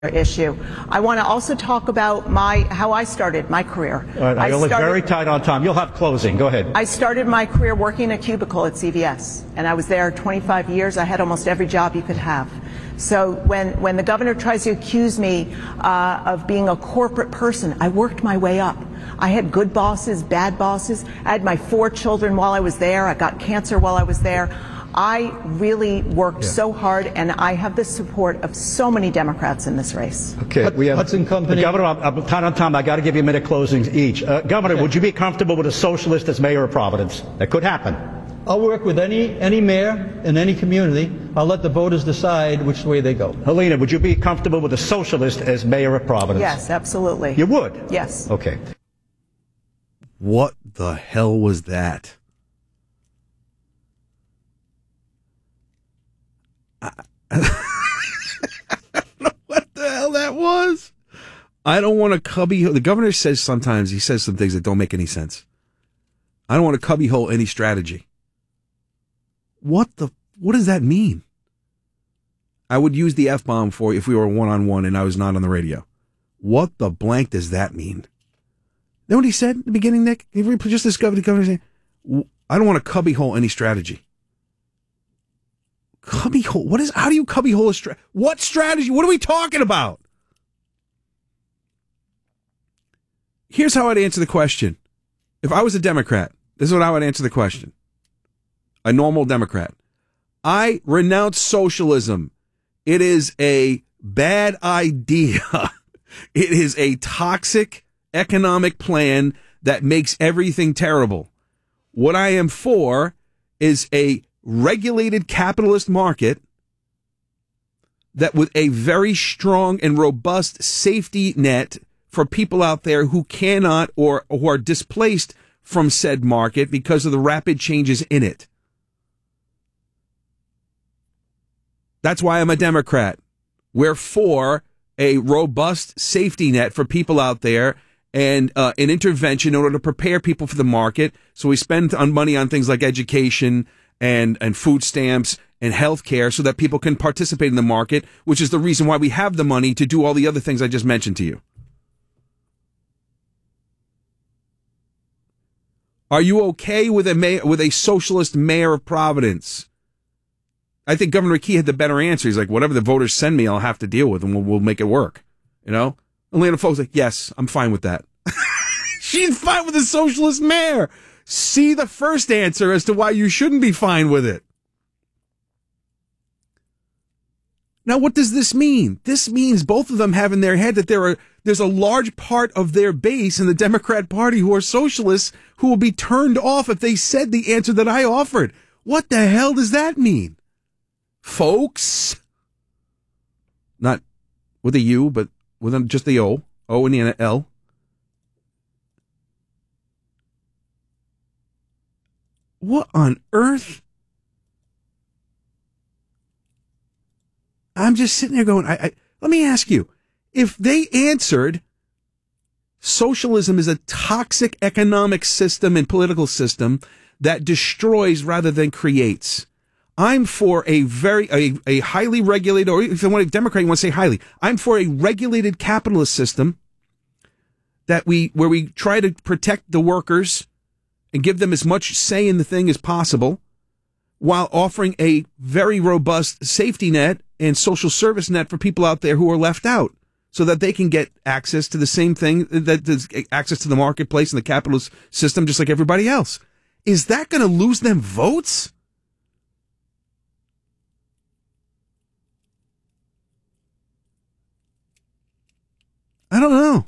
issue. I want to also talk about how I started my career. I only very tight on time. You'll have closing. Go ahead. I started my career working a cubicle at CVS, and I was there 25 years. I had almost every job you could have. So when the governor tries to accuse me of being a corporate person, I worked my way up. I had good bosses, bad bosses. I had my 4 children while I was there. I got cancer while I was there. I really worked so hard, and I have the support of so many Democrats in this race. Okay, we have Hudson Company. Governor, I'm tight on time. I got to give you a minute closings each. Governor, would you be comfortable with a socialist as mayor of Providence? That could happen. I'll work with any mayor in any community. I'll let the voters decide which way they go. Helena, would you be comfortable with a socialist as mayor of Providence? Yes, absolutely. You would? Yes. Okay. What the hell was that? I don't know what the hell that was. I don't want to cubbyhole. The governor says sometimes, he says some things that don't make any sense. I don't want to cubbyhole any strategy. What does that mean? I would use the F-bomb for if we were one-on-one and I was not on the radio. What the blank does that mean? Know what he said at the beginning, Nick? He just discovered the governor saying, I don't want to cubbyhole any strategy. Cubbyhole? How do you cubbyhole a strategy? What strategy? What are we talking about? Here's how I'd answer the question. If I was a Democrat, this is what I would answer the question. A normal Democrat. I renounce socialism. It is a bad idea. It is a toxic economic plan that makes everything terrible. What I am for is a regulated capitalist market that with a very strong and robust safety net for people out there who cannot or who are displaced from said market because of the rapid changes in it. That's why I'm a Democrat. We're for a robust safety net for people out there and an intervention in order to prepare people for the market. So we spend money on things like education and food stamps and health care so that people can participate in the market, which is the reason why we have the money to do all the other things I just mentioned to you. Are you okay with a socialist mayor of Providence? I think Governor Key had the better answer. He's like, whatever the voters send me, I'll have to deal with, and we'll make it work. You know? Atlanta folks like, yes, I'm fine with that. She's fine with a socialist mayor. See the first answer as to why you shouldn't be fine with it. Now, what does this mean? This means both of them have in their head that there's a large part of their base in the Democrat Party who are socialists who will be turned off if they said the answer that I offered. What the hell does that mean? Folks? Not with a U, but with just the O. O and the L. What on earth? I'm just sitting there going, let me ask you, if they answered socialism is a toxic economic system and political system that destroys rather than creates, I'm for a highly regulated, or if you want a Democrat, you want to say highly, I'm for a regulated capitalist system where we try to protect the workers and give them as much say in the thing as possible, while offering a very robust safety net and social service net for people out there who are left out, so that they can get access to the same thing, access to the marketplace and the capitalist system just like everybody else. Is that going to lose them votes? I don't know.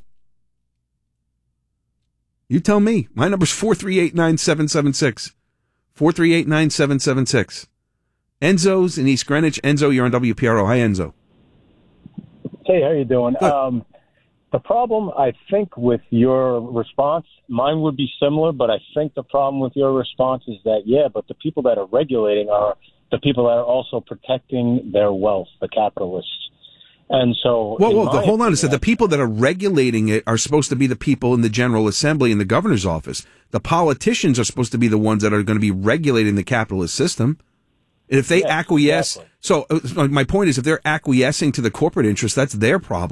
You tell me. My number's 438-9776. 438-9776. Enzo's in East Greenwich. Enzo, you're on WPRO. Hi, Enzo. Hey, how you doing? The problem, I think, with your response, mine would be similar, but I think the problem with your response is that, but the people that are regulating are the people that are also protecting their wealth, the capitalists. And so... hold on a second. The people that are regulating it are supposed to be the people in the General Assembly and the governor's office. The politicians are supposed to be the ones that are going to be regulating the capitalist system. And if they Yeah, acquiesce, exactly. so my point is, if they're acquiescing to the corporate interest, that's their problem.